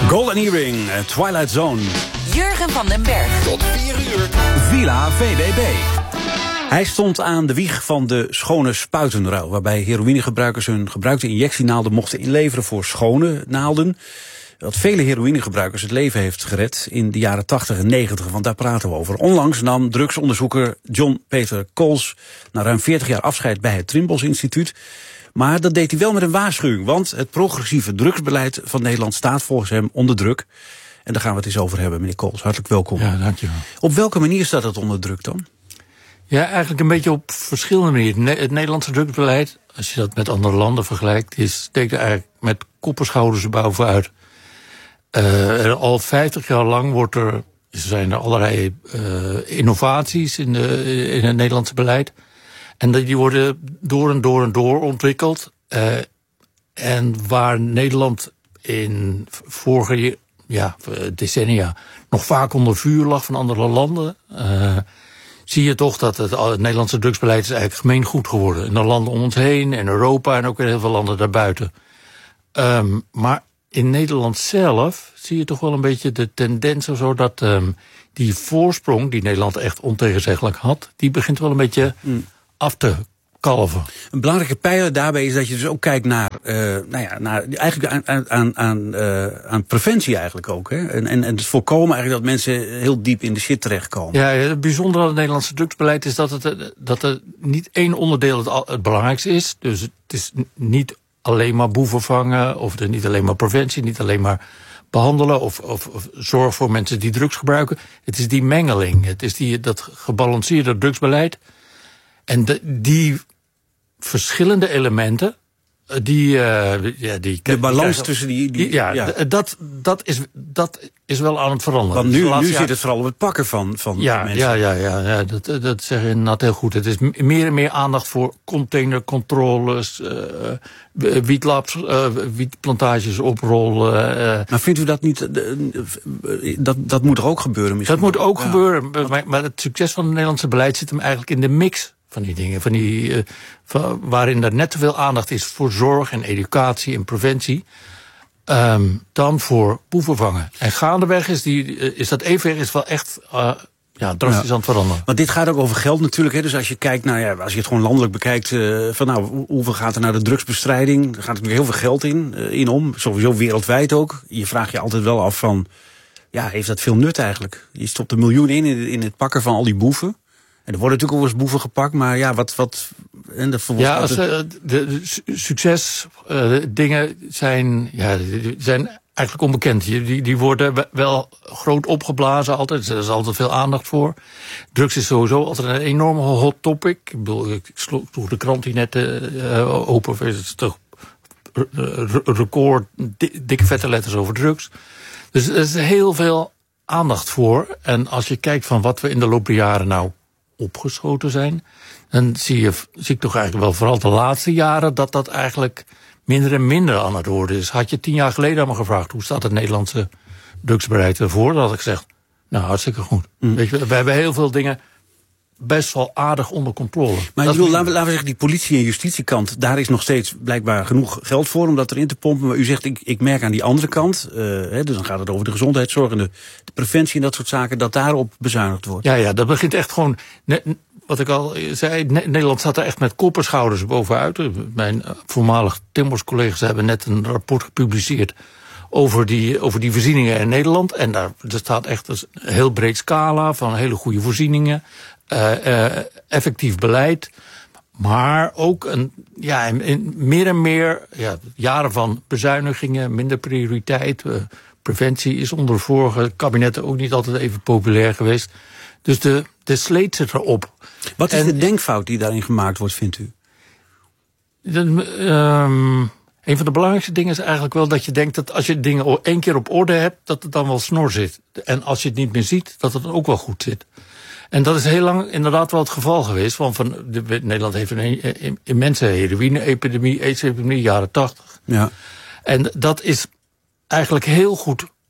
Golden Earring, Twilight Zone. Jurgen van den Berg. Tot 4 uur. Villa VWB. Hij stond aan de wieg van de schone spuitenruil, waarbij heroïnegebruikers hun gebruikte injectienaalden mochten inleveren voor schone naalden. Wat vele heroïnegebruikers het leven heeft gered in de jaren 80 en 90, want daar praten we over. Onlangs nam drugsonderzoeker John Peter Coles na ruim 40 jaar afscheid bij het Trimbos Instituut. Maar dat deed hij wel met een waarschuwing, want het progressieve drugsbeleid van Nederland staat volgens hem onder druk. En daar gaan we het eens over hebben, meneer Coles. Hartelijk welkom. Ja, dankjewel. Op welke manier staat het onder druk dan? Ja, eigenlijk een beetje op verschillende manieren. Het Nederlandse drugsbeleid, als je dat met andere landen vergelijkt, steekt er eigenlijk met kop en schouders bovenuit. Al 50 jaar lang zijn er allerlei innovaties in het Nederlandse beleid. En die worden door en door ontwikkeld. En waar Nederland in vorige decennia nog vaak onder vuur lag van andere landen, zie je toch dat het Nederlandse drugsbeleid is eigenlijk gemeengoed geworden. In de landen om ons heen, in Europa en ook in heel veel landen daarbuiten. Maar in Nederland zelf zie je toch wel een beetje de tendens of zo dat die voorsprong die Nederland echt ontegenzeggelijk had, die begint wel een beetje af te kalven. Een belangrijke pijler daarbij is dat je dus ook kijkt naar, aan preventie eigenlijk ook. Hè? En het voorkomen eigenlijk dat mensen heel diep in de shit terechtkomen. Ja, het bijzondere aan het Nederlandse drugsbeleid is dat er niet één onderdeel het belangrijkste is. Dus het is niet alleen maar boeven vangen, of niet alleen maar preventie, niet alleen maar behandelen of zorg voor mensen die drugs gebruiken. Het is die mengeling, het is dat gebalanceerde drugsbeleid. En die verschillende elementen, de balans tussen die dat is wel aan het veranderen. Want nu zit het vooral op het pakken van mensen. Ja, dat zeg je inderdaad heel goed. Het is meer en meer aandacht voor containercontroles, wietplantages oprollen. Maar vindt u dat niet, dat moet er ook gebeuren misschien? Dat moet ook gebeuren, maar het succes van het Nederlandse beleid zit hem eigenlijk in de mix van die dingen, waarin er net zoveel aandacht is voor zorg en educatie en preventie, dan voor boeven vangen. En gaandeweg is dat evenwicht wel echt drastisch aan het veranderen. Maar dit gaat ook over geld natuurlijk. Hè? Dus als je kijkt, als je het gewoon landelijk bekijkt, hoeveel gaat er naar de drugsbestrijding? Er gaat natuurlijk heel veel geld in om, sowieso wereldwijd ook. Je vraagt je altijd wel af van, heeft dat veel nut eigenlijk? Je stopt er miljoenen in het pakken van al die boeven. En er worden natuurlijk ook wel eens boeven gepakt, maar de succesdingen zijn eigenlijk onbekend. Die worden wel groot opgeblazen altijd. Er is altijd veel aandacht voor. Drugs is sowieso altijd een enorme hot topic. Ik sloeg de krant hier net open. Het is toch record, dikke vette letters over drugs. Dus er is heel veel aandacht voor. En als je kijkt van wat we in de loop der jaren opgeschoten zijn, dan zie ik toch eigenlijk wel vooral de laatste jaren dat eigenlijk minder en minder aan het worden is. Had je 10 jaar geleden aan me gevraagd, hoe staat het Nederlandse drugsbeleid ervoor? Dan had ik gezegd, hartstikke goed. Weet je, we hebben heel veel dingen best wel aardig onder controle. Maar laten we zeggen, die politie- en justitiekant, daar is nog steeds blijkbaar genoeg geld voor om dat erin te pompen. Maar u zegt, ik merk aan die andere kant, dus dan gaat het over de gezondheidszorg en de preventie en dat soort zaken, dat daarop bezuinigd wordt. Ja, dat begint echt gewoon, wat ik al zei, Nederland staat er echt met kop en schouders bovenuit. Mijn voormalig Timbos-collega's hebben net een rapport gepubliceerd over die voorzieningen in Nederland. En daar staat echt een heel breed scala van hele goede voorzieningen, effectief beleid, maar ook meer en meer jaren van bezuinigingen, minder prioriteit. Preventie is onder vorige kabinetten ook niet altijd even populair geweest. Dus de sleet zit erop. Wat is de denkfout die daarin gemaakt wordt, vindt u? Een van de belangrijkste dingen is eigenlijk wel dat je denkt dat als je dingen 1 keer op orde hebt, dat het dan wel snor zit. En als je het niet meer ziet, dat het dan ook wel goed zit. En dat is heel lang inderdaad wel het geval geweest. Want Nederland heeft een immense heroïne-epidemie, AIDS-epidemie, jaren 80. Ja. En dat is eigenlijk heel goed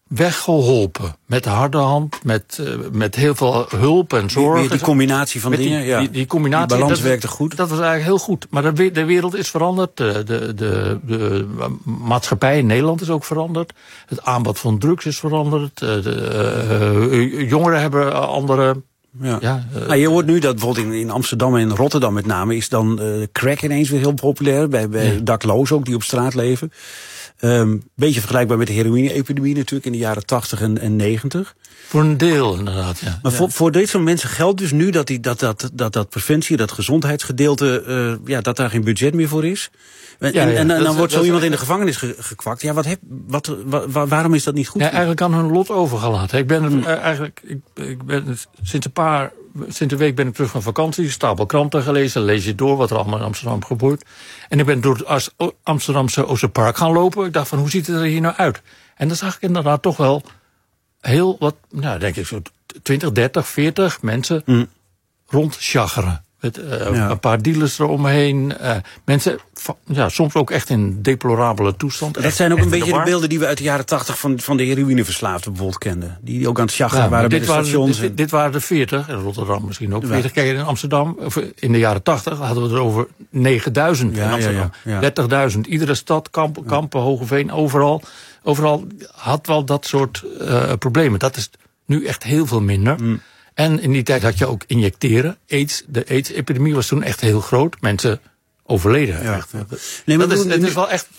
weggeholpen. Met de harde hand, met heel veel hulp en zorg. Die combinatie van dingen, die combinatie, die balans werkte goed. Dat was eigenlijk heel goed. Maar de wereld is veranderd. De maatschappij in Nederland is ook veranderd. Het aanbod van drugs is veranderd. Jongeren hebben andere... je hoort nu dat bijvoorbeeld in Amsterdam en Rotterdam met name... is dan crack ineens weer heel populair. Bij daklozen ook, die op straat leven. Beetje vergelijkbaar met de heroïne-epidemie natuurlijk in de jaren 80 en 90. Voor een deel inderdaad, ja. Maar voor dit soort mensen geldt dus nu dat preventie, dat gezondheidsgedeelte... dat daar geen budget meer voor is. En dan wordt zo iemand in de gevangenis gekwakt. Ja, waarom is dat niet goed? Ja, eigenlijk aan hun lot overgelaten. Ik ben sinds een week ben ik terug van vakantie. Stapel kranten gelezen, lees je door wat er allemaal in Amsterdam gebeurt. En ik ben door het Amsterdamse Oosterpark gaan lopen. Ik dacht van, hoe ziet het er hier nou uit? En dan zag ik inderdaad toch wel heel wat, denk ik zo 20, 30, 40 mensen rondschaggeren. Met een paar dealers eromheen. Mensen, soms ook echt in deplorabele toestand. Dat zijn ook een beetje de beelden die we uit de jaren 80 van de heroïneverslaafden bijvoorbeeld kenden. Die ook aan het chaggeren waren bij de stations. Dit waren de 40, in Rotterdam misschien ook. 40, kijk, in Amsterdam, in de jaren 80 hadden we er over 9000 in Amsterdam. 30.000. Iedere stad, Kampen, Hogeveen, overal had wel dat soort problemen. Dat is nu echt heel veel minder. En in die tijd had je ook injecteren. De AIDS-epidemie was toen echt heel groot. Mensen overleden. Ja. Nee, het is wel echt